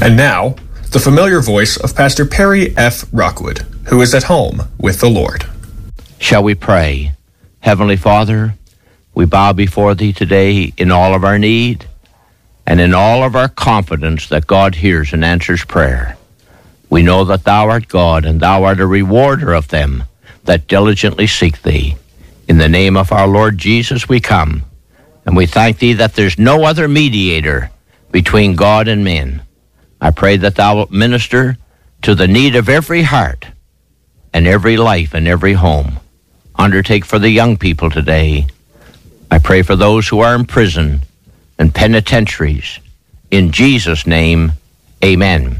And now, the familiar voice of Pastor Perry F. Rockwood, who is at home with the Lord. Shall we pray? Heavenly Father, we bow before Thee today in all of our need and in all of our confidence that God hears and answers prayer. We know that Thou art God, and Thou art a rewarder of them that diligently seek Thee. In the name of our Lord Jesus we come, and we thank Thee that there's no other mediator between God and men. I pray that Thou wilt minister to the need of every heart and every life and every home. Undertake for the young people today. I pray for those who are in prison and penitentiaries. In Jesus' name, amen.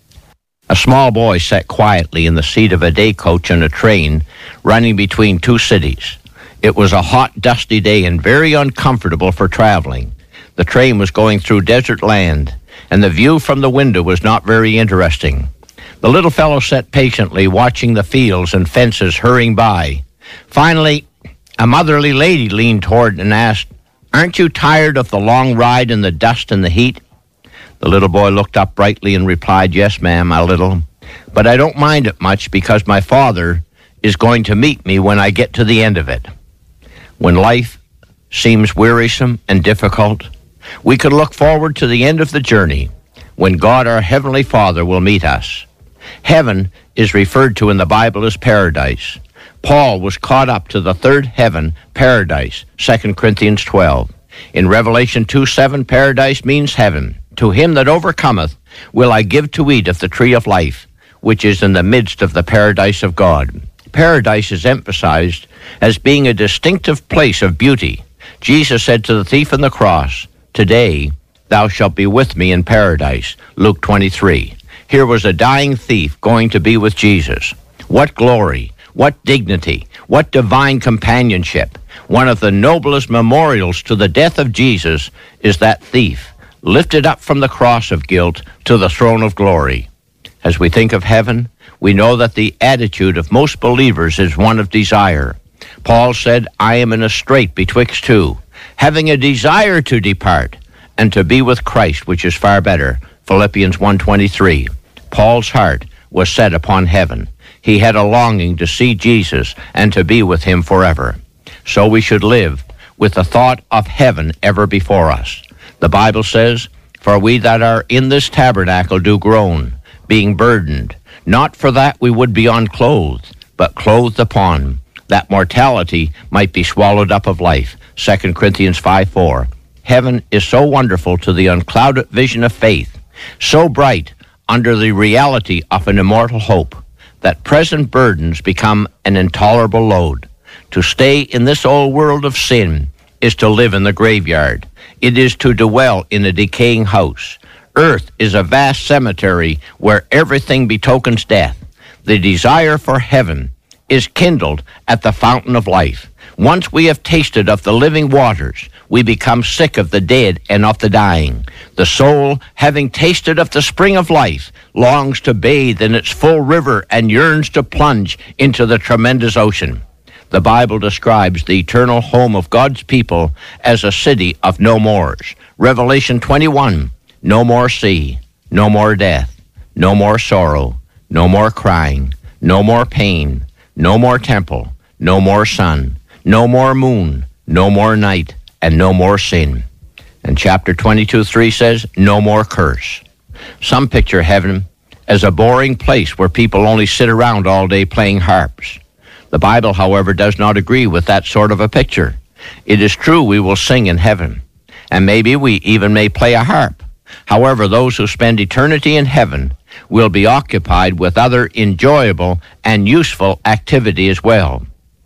A small boy sat quietly in the seat of a day coach on a train running between two cities. It was a hot, dusty day and very uncomfortable for traveling. The train was going through desert land, and the view from the window was not very interesting. The little fellow sat patiently watching the fields and fences hurrying by. Finally, a motherly lady leaned toward and asked, "Aren't you tired of the long ride in the dust and the heat?" The little boy looked up brightly and replied, "Yes, ma'am, a little. But I don't mind it much because my Father is going to meet me when I get to the end of it." When life seems wearisome and difficult, we can look forward to the end of the journey, when God our Heavenly Father will meet us. Heaven is referred to in the Bible as paradise. Paul was caught up to the third heaven, paradise, 2 Corinthians 12. In Revelation 2:7, paradise means heaven. To him that overcometh will I give to eat of the tree of life, which is in the midst of the paradise of God. Paradise is emphasized as being a distinctive place of beauty. Jesus said to the thief on the cross, "Today thou shalt be with me in paradise," Luke 23. Here was a dying thief going to be with Jesus. What glory, what dignity, what divine companionship. One of the noblest memorials to the death of Jesus is that thief, lifted up from the cross of guilt to the throne of glory. As we think of heaven, we know that the attitude of most believers is one of desire. Paul said, "I am in a strait betwixt two, having a desire to depart and to be with Christ, which is far better." Philippians 1:23. Paul's heart was set upon heaven. He had a longing to see Jesus and to be with him forever. So we should live with the thought of heaven ever before us. The Bible says, "For we that are in this tabernacle do groan, being burdened, not for that we would be unclothed, but clothed upon, that mortality might be swallowed up of life." 2 Corinthians 5:4. Heaven is so wonderful to the unclouded vision of faith, so bright under the reality of an immortal hope, that present burdens become an intolerable load. To stay in this old world of sin is to live in the graveyard. It is to dwell in a decaying house. Earth is a vast cemetery where everything betokens death. The desire for heaven is kindled at the fountain of life. Once we have tasted of the living waters, we become sick of the dead and of the dying. The soul, having tasted of the spring of life, longs to bathe in its full river and yearns to plunge into the tremendous ocean. The Bible describes the eternal home of God's people as a city of no mores. Revelation 21, no more sea, no more death, no more sorrow, no more crying, no more pain, no more temple, no more sun, no more moon, no more night, and no more sin. And chapter 22:3 says, no more curse. Some picture heaven as a boring place where people only sit around all day playing harps. The Bible, however, does not agree with that sort of a picture. It is true we will sing in heaven, and maybe we even may play a harp. However, those who spend eternity in heaven will be occupied with other enjoyable and useful activity as well.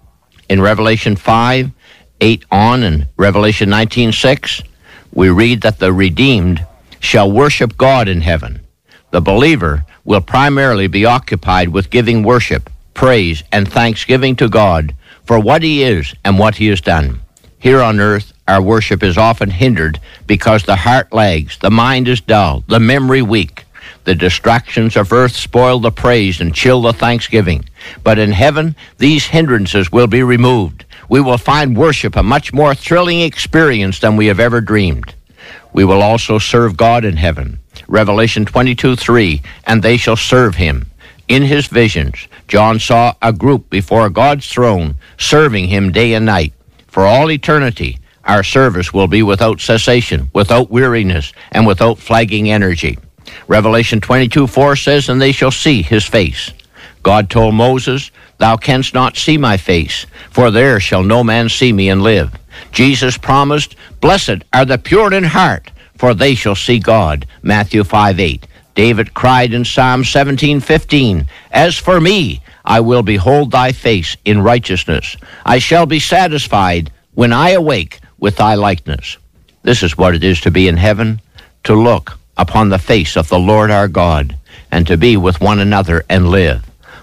In Revelation 5:8 on and Revelation 19:6, we read that the redeemed shall worship God in heaven. The believer will primarily be occupied with giving worship, praise, and thanksgiving to God for what He is and what He has done. Here on earth, our worship is often hindered because the heart lags, the mind is dull, the memory weak. The distractions of earth spoil the praise and chill the thanksgiving. But in heaven, these hindrances will be removed. We will find worship a much more thrilling experience than we have ever dreamed. We will also serve God in heaven. Revelation 22:3, and they shall serve him. In his visions, John saw a group before God's throne serving him day and night. For all eternity, our service will be without cessation, without weariness, and without flagging energy. Revelation 22:4 says, and they shall see his face. God told Moses, thou canst not see my face, for there shall no man see me and live. Jesus promised, blessed are the pure in heart, for they shall see God. Matthew 5:8. David cried in Psalm 17:15, as for me, I will behold thy face in righteousness. I shall be satisfied when I awake with thy likeness. This is what it is to be in heaven, to look upon the face of the Lord our God, and to be with one another and live.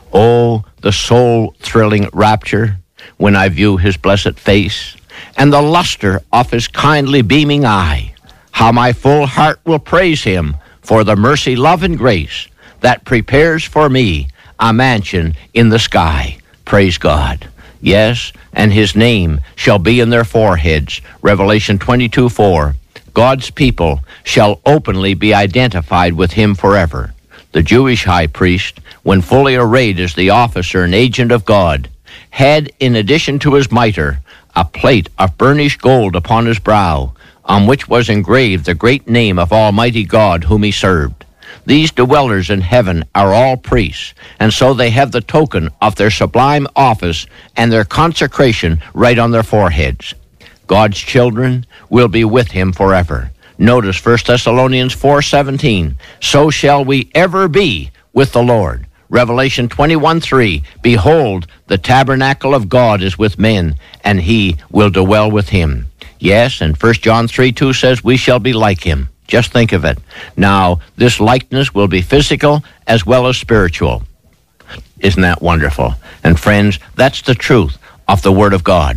Oh, the soul-thrilling rapture when I view his blessed face, and the luster of his kindly beaming eye. How my full heart will praise him for the mercy, love, and grace that prepares for me a mansion in the sky. Praise God. Yes, and his name shall be in their foreheads. Revelation 22:4. God's people shall openly be identified with him forever. The Jewish high priest, when fully arrayed as the officer and agent of God, had, in addition to his mitre, a plate of burnished gold upon his brow, on which was engraved the great name of Almighty God whom he served. These dwellers in heaven are all priests, and so they have the token of their sublime office and their consecration right on their foreheads. God's children will be with him forever. Notice 1 Thessalonians 4:17, so shall we ever be with the Lord. Revelation 21:3, behold, the tabernacle of God is with men, and he will dwell with him. Yes, and 1 John 3:2 says we shall be like him. Just think of it. Now, this likeness will be physical as well as spiritual. Isn't that wonderful? And friends, that's the truth of the Word of God.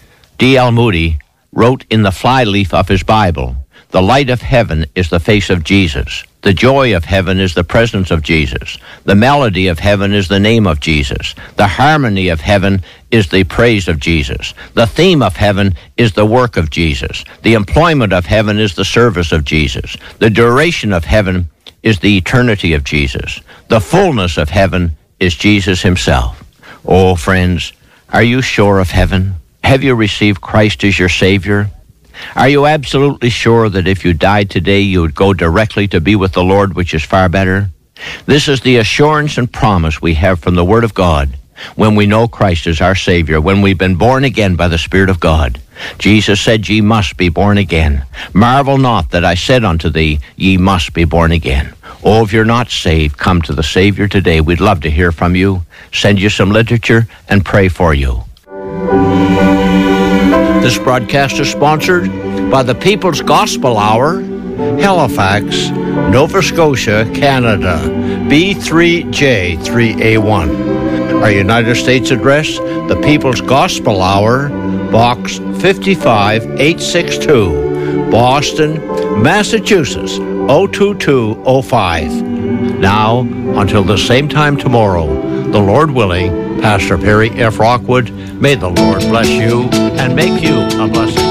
D.L. Moody wrote in the flyleaf of his Bible, the light of heaven is the face of Jesus. The joy of heaven is the presence of Jesus. The melody of heaven is the name of Jesus. The harmony of heaven is the praise of Jesus. The theme of heaven is the work of Jesus. The employment of heaven is the service of Jesus. The duration of heaven is the eternity of Jesus. The fullness of heaven is Jesus himself. Oh, friends, are you sure of heaven? Have you received Christ as your Savior? Are you absolutely sure that if you died today, you would go directly to be with the Lord, which is far better? This is the assurance and promise we have from the Word of God when we know Christ as our Savior, when we've been born again by the Spirit of God. Jesus said, ye must be born again. Marvel not that I said unto thee, ye must be born again. Oh, if you're not saved, come to the Savior today. We'd love to hear from you, send you some literature, and pray for you. This broadcast is sponsored by the People's Gospel Hour, Halifax, Nova Scotia, Canada, B3J3A1. Our United States address, the People's Gospel Hour, Box 55862, Boston, Massachusetts, 02205. Now, until the same time tomorrow, the Lord willing, Pastor Perry F. Rockwood, may the Lord bless you and make you a blessing.